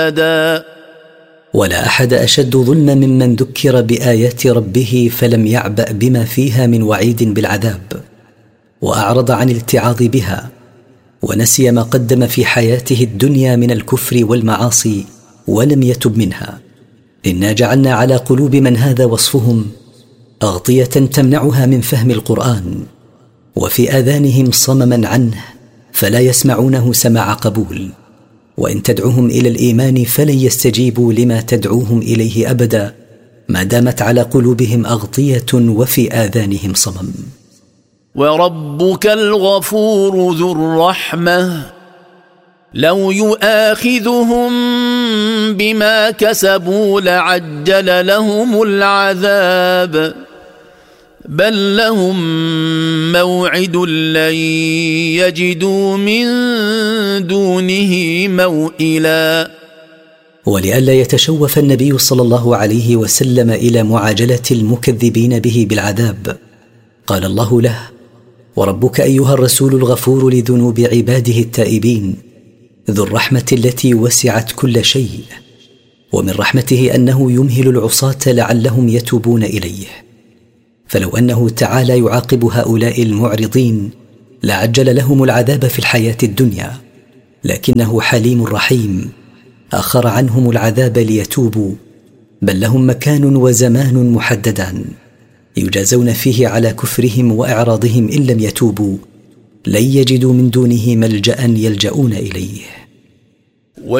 ولا أحد أشد ظلما ممن ذكر بآيات ربه فلم يعبأ بما فيها من وعيد بالعذاب، وأعرض عن الاتعاظ بها، ونسي ما قدم في حياته الدنيا من الكفر والمعاصي ولم يتب منها. إنا جعلنا على قلوب من هذا وصفهم أغطية تمنعها من فهم القرآن، وفي آذانهم صمما عنه فلا يسمعونه سماع قبول، وإن تدعوهم إلى الإيمان فلن يستجيبوا لما تدعوهم إليه أبدا ما دامت على قلوبهم أغطية وفي آذانهم صمم. وربك الغفور ذو الرحمة لو يؤاخذهم بما كسبوا لعجل لهم العذاب بل لهم موعد لن يجدوا من دونه موئلا. ولئلا يتشوف النبي صلى الله عليه وسلم إلى معاجلة المكذبين به بالعذاب قال الله له: وربك أيها الرسول الغفور لذنوب عباده التائبين ذو الرحمة التي وسعت كل شيء، ومن رحمته أنه يمهل العصاة لعلهم يتوبون إليه. فلو أنه تعالى يعاقب هؤلاء المعرضين لعجل لهم العذاب في الحياة الدنيا، لكنه حليم رحيم أخر عنهم العذاب ليتوبوا، بل لهم مكان وزمان محددان يجازون فيه على كفرهم وإعراضهم إن لم يتوبوا لن يجدوا من دونه ملجأ يلجؤون إليه.